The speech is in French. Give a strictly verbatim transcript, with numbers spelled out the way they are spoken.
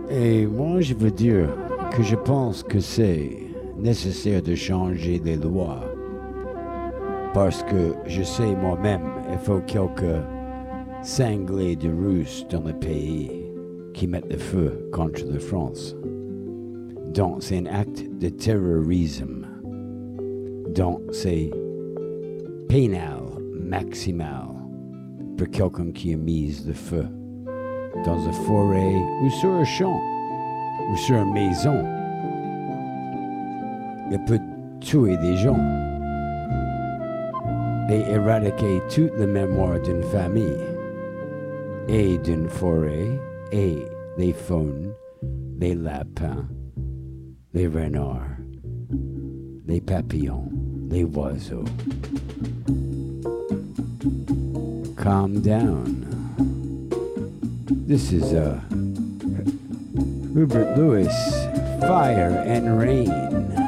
Et moi, je veux dire que je pense que c'est nécessaire de changer les lois. Parce que je sais moi-même, il faut quelques cinglés de Russes dans le pays qui mettent le feu contre la France. Donc, c'est un acte de terrorisme. Donc, c'est pénal, maximal, pour quelqu'un qui a mis le feu dans une forêt ou sur un champ ou sur une maison. Il peut tuer des gens et éradiquer toute la mémoire d'une famille et d'une forêt et les faunes, les lapins, les renards, les papillons, les oiseaux. Calm down. This is uh, Hubert Lewis, Fire and Rain.